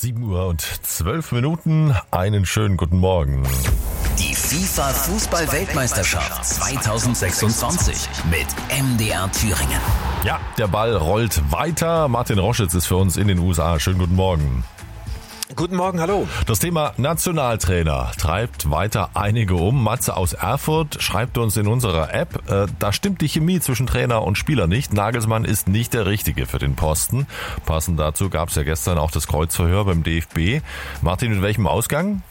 7:12. Einen schönen guten Morgen. Die FIFA-Fußball-Weltmeisterschaft 2026 mit MDR Thüringen. Ja, der Ball rollt weiter. Martin Roschitz ist für uns in den USA. Schönen guten Morgen. Guten Morgen, hallo. Das Thema Nationaltrainer treibt weiter einige um. Matze aus Erfurt schreibt uns in unserer App, da stimmt die Chemie zwischen Trainer und Spieler nicht. Nagelsmann ist nicht der Richtige für den Posten. Passend dazu gab es ja gestern auch das Kreuzverhör beim DFB. Martin, mit welchem Ausgang?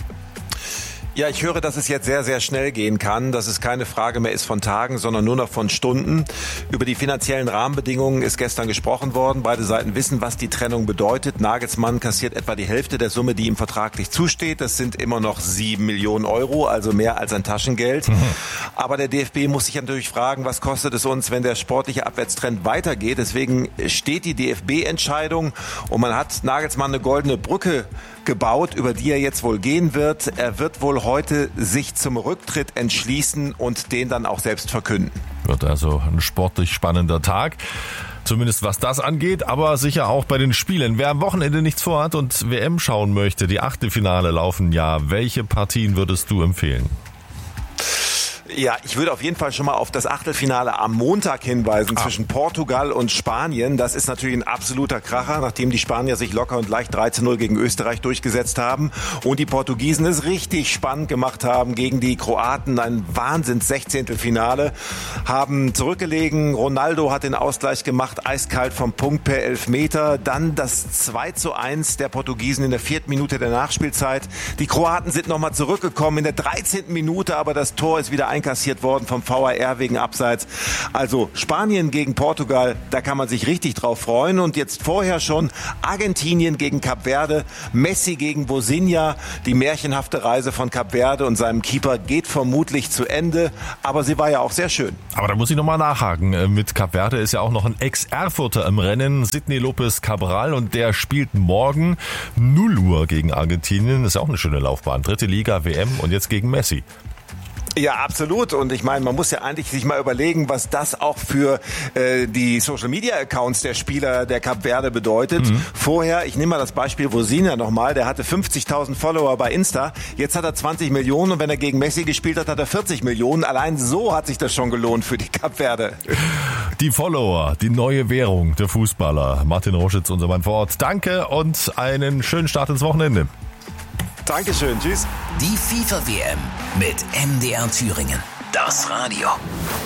Ja, ich höre, dass es jetzt sehr, sehr schnell gehen kann, dass es keine Frage mehr ist von Tagen, sondern nur noch von Stunden. Über die finanziellen Rahmenbedingungen ist gestern gesprochen worden. Beide Seiten wissen, was die Trennung bedeutet. Nagelsmann kassiert etwa die Hälfte der Summe, die ihm vertraglich zusteht. Das sind immer noch 7 Millionen Euro, also mehr als ein Taschengeld. Aber der DFB muss sich natürlich fragen, was kostet es uns, wenn der sportliche Abwärtstrend weitergeht. Deswegen steht die DFB-Entscheidung und man hat Nagelsmann eine goldene Brücke gebaut, über die er jetzt wohl gehen wird. Er wird wohl heute sich zum Rücktritt entschließen und den dann auch selbst verkünden. Wird also ein sportlich spannender Tag. Zumindest was das angeht, aber sicher auch bei den Spielen. Wer am Wochenende nichts vorhat und WM schauen möchte, die Achtelfinale laufen ja. Welche Partien würdest du empfehlen? Ja, ich würde auf jeden Fall schon mal auf das Achtelfinale am Montag hinweisen zwischen Portugal und Spanien. Das ist natürlich ein absoluter Kracher, nachdem die Spanier sich locker und leicht 3:0 gegen Österreich durchgesetzt haben und die Portugiesen es richtig spannend gemacht haben gegen die Kroaten. Ein Wahnsinns-Sechzehntelfinale, haben zurückgelegen. Ronaldo hat den Ausgleich gemacht, eiskalt vom Punkt per Elfmeter. Dann das 2:1 der Portugiesen in der 4. Minute der Nachspielzeit. Die Kroaten sind nochmal zurückgekommen in der 13. Minute, aber das Tor ist wieder einkassiert worden vom VAR wegen Abseits. Also Spanien gegen Portugal, da kann man sich richtig drauf freuen. Und jetzt vorher schon Argentinien gegen Kap Verde, Messi gegen Bosinha. Die märchenhafte Reise von Kap Verde und seinem Keeper geht vermutlich zu Ende, aber sie war ja auch sehr schön. Aber da muss ich nochmal nachhaken. Mit Kap Verde ist ja auch noch ein Ex-Erfurter im Rennen, Sidney Lopez Cabral, und der spielt morgen 0 Uhr gegen Argentinien. Das ist ja auch eine schöne Laufbahn. 3. Liga, WM und jetzt gegen Messi. Ja, absolut. Und ich meine, man muss ja eigentlich sich mal überlegen, was das auch für die Social-Media-Accounts der Spieler der Kap Verde bedeutet. Vorher, ich nehme mal das Beispiel Bosinha nochmal, der hatte 50.000 Follower bei Insta. Jetzt hat er 20 Millionen und wenn er gegen Messi gespielt hat, hat er 40 Millionen. Allein so hat sich das schon gelohnt für die Kap Verde. Die Follower, die neue Währung der Fußballer. Martin Roschitz, unser Mann vor Ort. Danke und einen schönen Start ins Wochenende. Dankeschön, tschüss. Die FIFA-WM mit MDR Thüringen. Das Radio.